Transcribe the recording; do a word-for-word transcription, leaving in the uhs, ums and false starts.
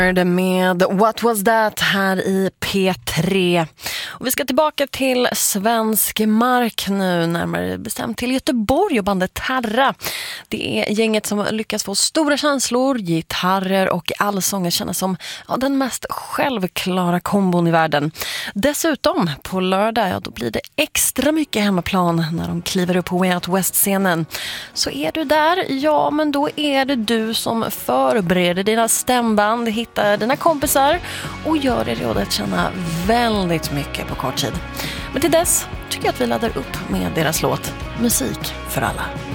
Med What Was That här i P tre. Och vi ska tillbaka till svensk mark nu, närmare bestämt till Göteborg och bandet Terra. Det är gänget som lyckas få stora känslor, gitarrer och allsånger kännas som ja, den mest självklara kombon i världen. Dessutom på lördag ja, då blir det extra mycket hemmaplan när de kliver upp på Way Out West-scenen. Så är du där, ja men då är det du som förbereder dina stämband, hittar dina kompisar och gör er råd att känna väldigt mycket på kort tid. Men till dess tycker jag att vi laddar upp med deras låt Musik för alla.